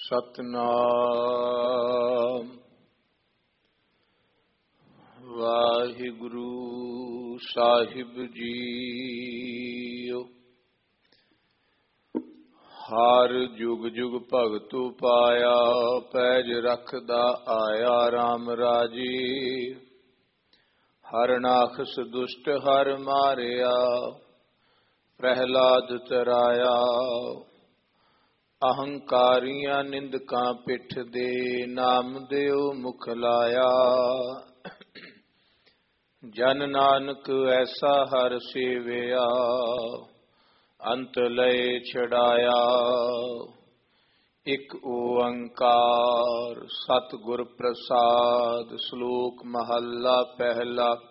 ਸਤਨਾਮ ਵਾਹਿਗੁਰੂ ਸਾਹਿਬ JIO. ਹਰ ਜੁਗ ਜੁਗ ਭਗਤੁ ਪਾਇਆ, ਪੈਜ ਰਖਦਾ ਆਇਆ RAM ਰਾਜੀ। ਹਰਨਾਖਸ ਦੁਸ਼ਟ ਹਰ ਮਾਰਿਆ, ਪ੍ਰਹਿਲਾਦ ਤਰਾਇਆ। ਅਹੰਕਾਰੀਆਂ ਨਿੰਦਕਾਂ ਪਿੱਠ ਦੇ, ਨਾਮ ਦਿਓ ਮੁਖ ਲਾਇਆ। ਜਨ ਨਾਨਕ ਐਸਾ ਹਰ ਸੇਵਿਆ, ਅੰਤ ਲਏ ਛਡਾਇਆ। ਇਕ ਓੰਕਾਰ ਸਤਿਗੁਰ ਪ੍ਰਸਾਦ। ਸ਼ਲੋਕ ਮਹੱਲਾ ਪਹਿਲਾ।